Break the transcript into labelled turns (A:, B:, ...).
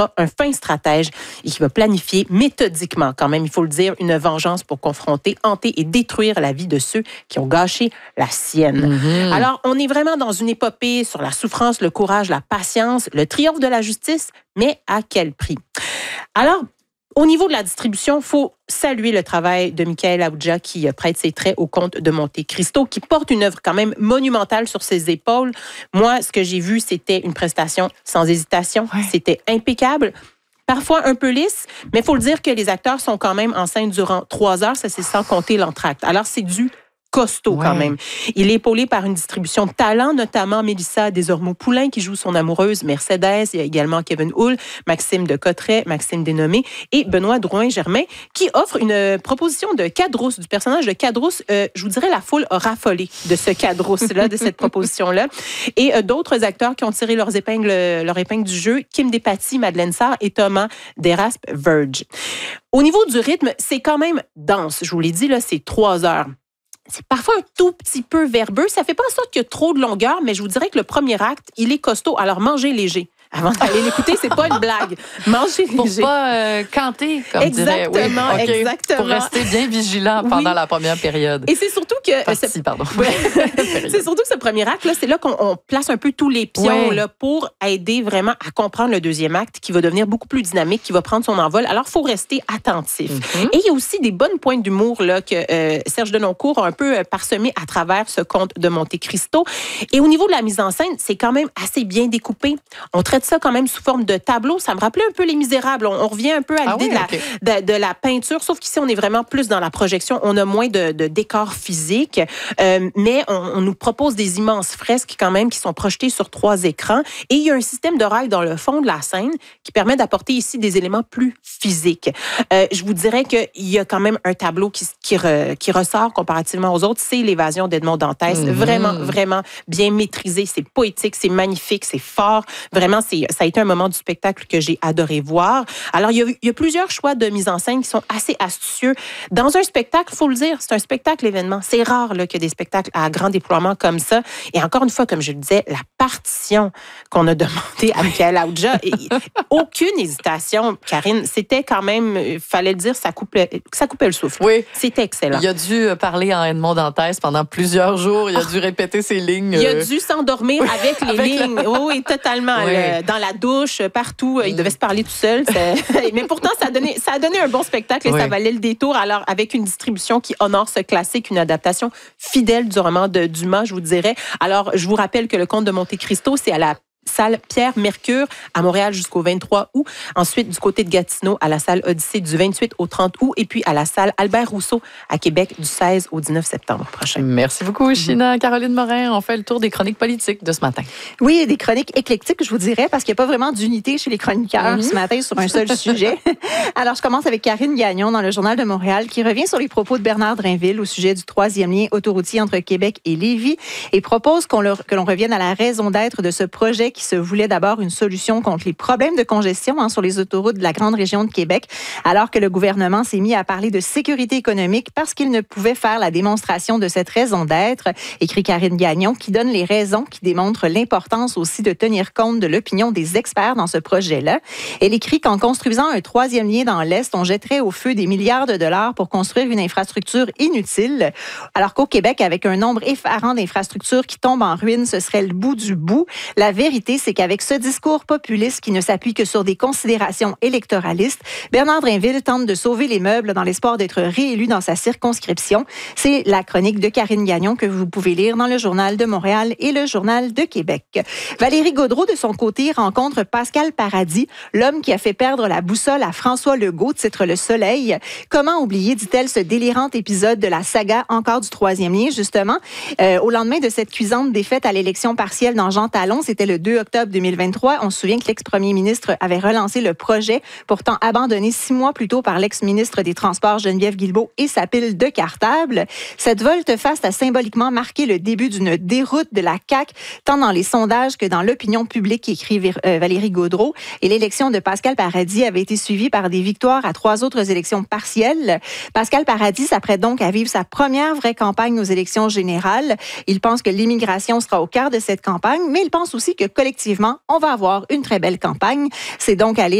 A: sera un fin stratège et qui va planifier méthodiquement, quand même, il faut le dire, une vengeance pour confronter, hanter et détruire la vie de ceux qui ont gâché la sienne.
B: Mm-hmm.
A: Alors, on est vraiment dans une épopée sur la souffrance, le courage, la patience, le triomphe de la justice, mais à quel prix? Alors, au niveau de la distribution, il faut saluer le travail de Michael Aoudja qui prête ses traits au Comte de Monte Cristo, qui porte une œuvre quand même monumentale sur ses épaules. Moi, ce que j'ai vu, c'était une prestation sans hésitation. Ouais. C'était impeccable. Parfois un peu lisse, mais il faut le dire que les acteurs sont quand même en scène durant 3 heures, ça c'est sans compter l'entracte. Alors, c'est du costaud quand même. Il est épaulé par une distribution de talents, notamment Mélissa Desormeaux-Poulain qui joue son amoureuse Mercedes. Il y a également Kevin Hull, Maxime de Cotteret, Maxime Desnommé et Benoît Drouin-Germain qui offre une proposition de Cadrousse, du personnage de Cadrousse. Je vous dirais, la foule a raffolé de ce Cadrousse-là, de cette proposition-là. Et d'autres acteurs qui ont tiré leur épingle du jeu, Kim Despatie, Madeleine Sarr et Thomas Desraspes-Verge. Au niveau du rythme, c'est quand même dense. Je vous l'ai dit, là, c'est 3 heures. C'est parfois un tout petit peu verbeux. Ça ne fait pas en sorte qu'il y a trop de longueur, mais je vous dirais que le premier acte, il est costaud. Alors, mangez léger. Avant d'aller l'écouter, c'est pas une blague. Mangez léger.
B: Pour pas canter, comme
A: exactement,
B: dirait. Oui, okay.
A: Exactement.
B: Pour rester bien vigilant pendant la première période.
A: Et c'est surtout que... c'est surtout que ce premier acte, là, c'est là qu'on place un peu tous les pions là, pour aider vraiment à comprendre le deuxième acte qui va devenir beaucoup plus dynamique, qui va prendre son envol. Alors, il faut rester attentif. Mm-hmm. Et il y a aussi des bonnes pointes d'humour là, que Serge Denoncourt a un peu parsemé à travers ce Comte de Monte Cristo. Et au niveau de la mise en scène, c'est quand même assez bien découpé. On traite ça quand même sous forme de tableau. Ça me rappelait un peu Les Misérables. On revient un peu à l'idée de la peinture, sauf qu'ici, on est vraiment plus dans la projection. On a moins de décors physiques, mais on nous propose des immenses fresques quand même qui sont projetées sur 3 écrans. Et il y a un système de rails dans le fond de la scène qui permet d'apporter ici des éléments plus physiques. Je vous dirais qu'il y a quand même un tableau qui ressort comparativement aux autres. C'est L'évasion d'Edmond Dantès. Mm-hmm. Vraiment, vraiment bien maîtrisé. C'est poétique, c'est magnifique, c'est fort. Vraiment, ça a été un moment du spectacle que j'ai adoré voir. Alors, il y a plusieurs choix de mise en scène qui sont assez astucieux. Dans un spectacle, il faut le dire, c'est un spectacle événement. C'est rare là, qu'il y ait des spectacles à grand déploiement comme ça. Et encore une fois, comme je le disais, la partition qu'on a demandée à Michael Aoudja, aucune hésitation, Karine. C'était quand même, il fallait le dire, ça coupait le souffle.
B: Oui.
A: C'était excellent.
B: Il a dû parler en Edmond Dantès pendant plusieurs jours. Il a dû répéter ses lignes.
A: Il a dû s'endormir avec les lignes. Oui, totalement. Oui. Dans la douche, partout. Il devait se parler tout seul. Mais pourtant, ça a donné un bon spectacle et ça valait le détour. Alors, avec une distribution qui honore ce classique, une adaptation fidèle du roman de Dumas, je vous dirais. Alors, je vous rappelle que Le Comte de Monte Cristo, c'est à la salle Pierre Mercure à Montréal jusqu'au 23 août. Ensuite, du côté de Gatineau, à la salle Odyssée du 28 au 30 août. Et puis à la salle Albert Rousseau à Québec du 16 au 19 septembre prochain.
B: Merci beaucoup, China. Caroline Morin, on fait le tour des chroniques politiques de ce matin.
C: Oui, des chroniques éclectiques, je vous dirais, parce qu'il n'y a pas vraiment d'unité chez les chroniqueurs ce matin sur un seul sujet. Alors, je commence avec Karine Gagnon dans le Journal de Montréal qui revient sur les propos de Bernard Drinville au sujet du 3e lien autoroutier entre Québec et Lévis et propose que l'on revienne à la raison d'être de ce projet qui se voulait d'abord une solution contre les problèmes de congestion sur les autoroutes de la grande région de Québec, alors que le gouvernement s'est mis à parler de sécurité économique parce qu'il ne pouvait faire la démonstration de cette raison d'être, écrit Karine Gagnon, qui donne les raisons qui démontrent l'importance aussi de tenir compte de l'opinion des experts dans ce projet-là. Elle écrit qu'en construisant un 3e lien dans l'Est, on jetterait au feu des milliards de dollars pour construire une infrastructure inutile, alors qu'au Québec, avec un nombre effarant d'infrastructures qui tombent en ruine, ce serait le bout du bout. La vérité, c'est qu'avec ce discours populiste qui ne s'appuie que sur des considérations électoralistes, Bernard Drinville tente de sauver les meubles dans l'espoir d'être réélu dans sa circonscription. C'est la chronique de Karine Gagnon que vous pouvez lire dans le Journal de Montréal et le Journal de Québec. Valérie Gaudreault, de son côté, rencontre Pascal Paradis, l'homme qui a fait perdre la boussole à François Legault, titre Le Soleil. Comment oublier, dit-elle, ce délirant épisode de la saga encore du 3e lien, justement. Au lendemain de cette cuisante défaite à l'élection partielle dans Jean Talon, c'était le 2 octobre 2023. On se souvient que l'ex-premier ministre avait relancé le projet, pourtant abandonné 6 mois plus tôt par l'ex-ministre des Transports Geneviève Guilbeault et sa pile de cartables. Cette volte-face a symboliquement marqué le début d'une déroute de la CAQ, tant dans les sondages que dans l'opinion publique, écrit Valérie Gaudreault. Et l'élection de Pascal Paradis avait été suivie par des victoires à 3 autres élections partielles. Pascal Paradis s'apprête donc à vivre sa première vraie campagne aux élections générales. Il pense que l'immigration sera au cœur de cette campagne, mais il pense aussi que collectivement, on va avoir une très belle campagne. C'est donc aller